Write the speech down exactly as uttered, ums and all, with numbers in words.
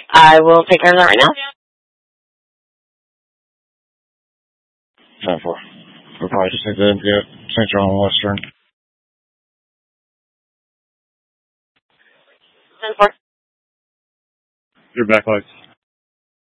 I will take care of that right now. ten four. We'll probably just take the yeah, Central and Western. ten four. Your back lights.